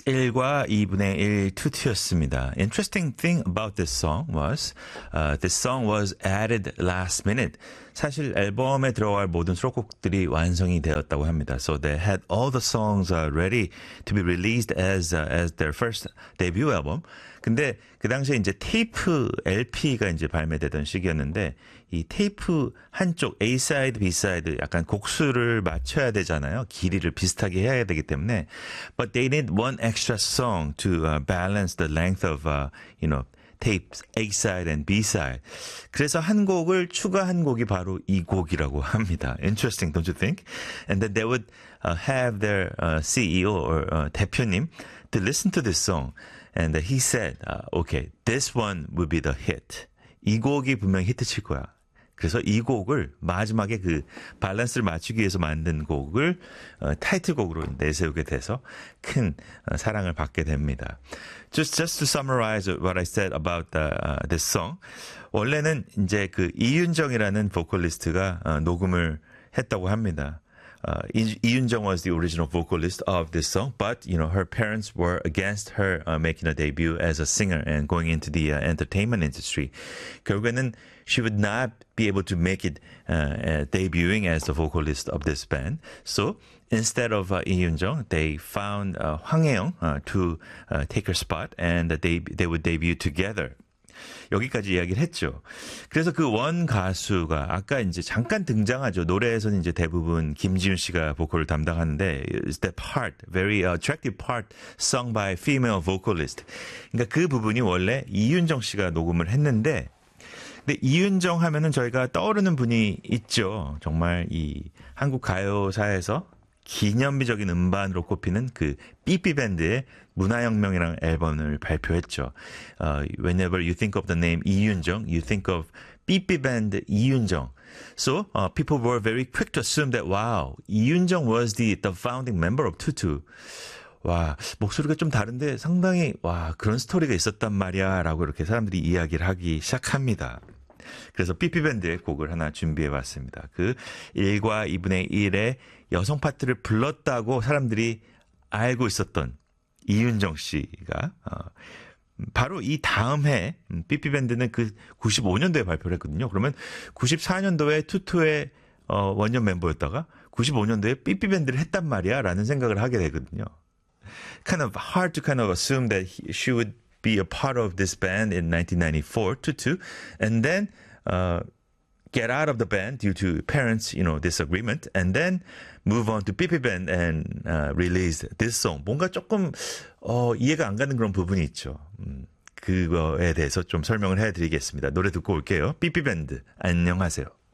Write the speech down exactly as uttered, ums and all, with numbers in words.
일과 이분의 일 투투였습니다. Interesting thing about this song was uh, this song was added last minute. 사실 앨범에 들어갈 모든 수록곡들이 완성이 되었다고 합니다. So they had all the songs uh, ready to be released as uh, as their first debut album. 근데 그 당시에 이제 테이프 엘피가 이제 발매되던 시기였는데 이 테이프 한쪽 A 사이드, B 사이드 약간 곡수를 맞춰야 되잖아요. 길이를 비슷하게 해야 되기 때문에 but they need one extra song to uh, balance the length of uh, you know tapes A side and B side. 그래서 한 곡을 추가한 곡이 바로 이 곡이라고 합니다. Interesting, don't you think? And then they would uh, have their uh, 씨이오 or uh, 대표님 to listen to this song. And he said, uh, okay, this one will be the hit. 이 곡이 분명히 히트 칠 거야. 그래서 이 곡을 마지막에 그 밸런스를 맞추기 위해서 만든 곡을 어, 타이틀곡으로 내세우게 돼서 큰 어, 사랑을 받게 됩니다. Just just to summarize what I said about the, uh, this song. 원래는 이제 그 이윤정이라는 보컬리스트가 어, 녹음을 했다고 합니다. Uh, 이윤정 was the original vocalist of this song, but you know her parents were against her uh, making a debut as a singer and going into the uh, entertainment industry. 결국에는 she would not be able to make it uh, uh, debuting as the vocalist of this band. So instead of uh, 이윤정, they found uh, 황혜영 uh, to uh, take her spot, and they they would debut together. 여기까지 이야기를 했죠. 그래서 그 원 가수가 아까 이제 잠깐 등장하죠. 노래에서는 이제 대부분 김지윤 씨가 보컬을 담당하는데 is that part, very attractive part sung by female vocalist. 그러니까 그 부분이 원래 이윤정 씨가 녹음을 했는데 근데 이윤정 하면은 저희가 떠오르는 분이 있죠. 정말 이 한국 가요사에서 기념비적인 음반으로 꼽히는 그 삐삐밴드의 문화혁명이라는 앨범을 발표했죠. Uh, whenever you think of the name 이윤정, you think of 삐삐밴드 이윤정. So uh, people were very quick to assume that wow, 이윤정 was the the founding member of 투투. 와, 목소리가 좀 다른데 상당히 와 그런 스토리가 있었단 말이야라고 이렇게 사람들이 이야기를 하기 시작합니다. 그래서 삐삐밴드의 곡을 하나 준비해봤습니다. 그 일과 이분의 일의 여성 파트를 불렀다고 사람들이 알고 있었던 이윤정 씨가 어, 바로 이 다음 해 삐삐밴드는 그 구십오 년도에 발표를 했거든요. 그러면 구십사 년도에 투투의 어, 원년 멤버였다가 구십오 년도에 삐삐밴드를 했단 말이야 라는 생각을 하게 되거든요. Kind of hard to kind of assume that he, she would be a part of this band in nineteen ninety-four, 투투, and then uh, get out of the band due to parents, you know, disagreement, and then move on to 삐삐밴드 and uh, release this song. 뭔가 조금 어, 이해가 안 가는 그런 부분이 있죠. 음, 그거에 대해서 좀 설명을 해드리겠습니다. 노래 듣고 올게요. 삐삐밴드, 안녕하세요.